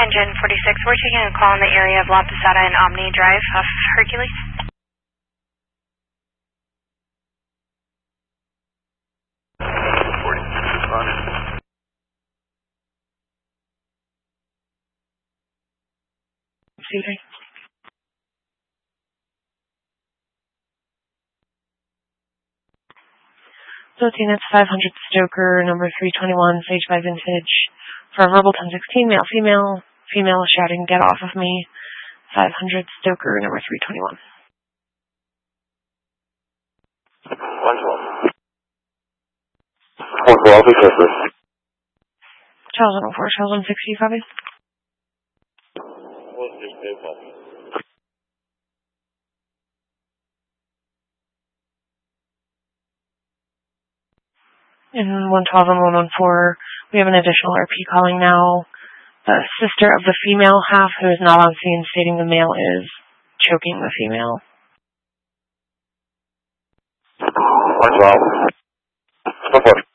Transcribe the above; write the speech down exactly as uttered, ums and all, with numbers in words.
Engine forty-six, we're taking a call in the area of La Posada and Omni Drive off Hercules. forty-six responded. Excuse me. thirteen, it's five hundred Stoker, number three twenty-one, Sage by Vintage. For verbal ten sixteen, male, female. Female shouting, get off of me. five hundred Stoker, number three twenty-one. one twelve. one twelve, be careful. Charles one oh four, Charles one sixty, copy. Well, just no copy. In one twelve and one one four, we have an additional R P calling now. The sister of the female half who is not on scene stating the male is choking the female. one twelve. one four.